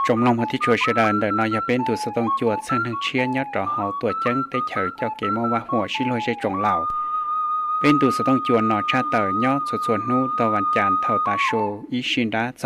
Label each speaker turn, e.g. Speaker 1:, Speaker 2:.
Speaker 1: trong lòng họ thì chùa sẽ đàn đời nói bên tụ sự tông chuột sang thằng chia nhớ rõ họ tuổi chân tới chờ cho kẻ mong vàหัวxin lỗi sẽ trồng lão bên tụ sự tông chuột nọ cha tờ nhớ chuột chuột nu tờ văn chàn thầu ta show ý xin đá